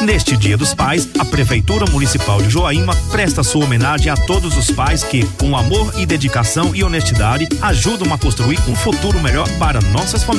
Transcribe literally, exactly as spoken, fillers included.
Neste Dia dos Pais, a Prefeitura Municipal de Joaíma presta sua homenagem a todos os pais que, com amor e dedicação e honestidade, ajudam a construir um futuro melhor para nossas famílias.